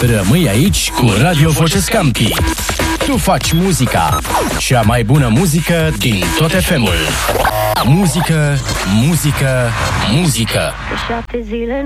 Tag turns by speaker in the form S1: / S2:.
S1: Rămâi aici cu Radio Voce Scampi. Tu faci muzica, cea mai bună muzică din tot FM-ul. Muzică, muzică, muzică.
S2: 7 zile